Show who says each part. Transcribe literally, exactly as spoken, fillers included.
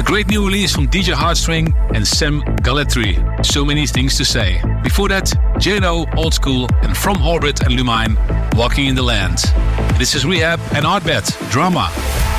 Speaker 1: great new release from D J Heartstring and Sam Galletri, So Many Things to Say. Before that, J N O, Old School, and From Orbit and Lumine, Walking in the Land. This is Rehab and Artbed, Drama.